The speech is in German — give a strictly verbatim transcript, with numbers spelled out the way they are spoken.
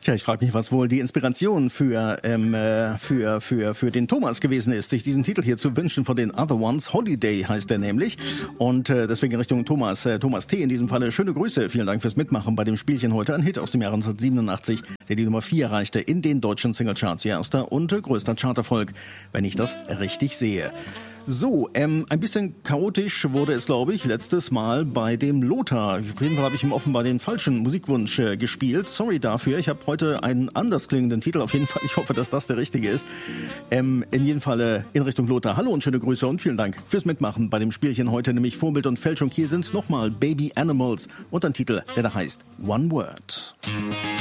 Tja, ich frage mich, was wohl die Inspiration für, ähm, äh, für, für, für den Thomas gewesen ist, sich diesen Titel hier zu wünschen von den Other Ones. Holiday heißt der nämlich. Und äh, deswegen Richtung Thomas, äh, Thomas T. in diesem Falle. Schöne Grüße, vielen Dank fürs Mitmachen bei dem Spielchen heute. Ein Hit aus dem Jahr neunzehnhundertsiebenundachtzig, der die Nummer vier erreichte in den deutschen Singlecharts. Ihr erster und äh, größter Charterfolg, wenn ich das richtig sehe. So, ähm, ein bisschen chaotisch wurde es, glaube ich, letztes Mal bei dem Lothar. Auf jeden Fall habe ich ihm offenbar den falschen Musikwunsch äh, gespielt. Sorry dafür. Ich habe heute einen anders klingenden Titel. Auf jeden Fall, ich hoffe, dass das der richtige ist. Ähm, in jedem Fall in Richtung Lothar. Hallo und schöne Grüße und vielen Dank fürs Mitmachen bei dem Spielchen heute, nämlich Vorbild und Fälschung. Hier sind nochmal Baby Animals und ein Titel, der da heißt One Word.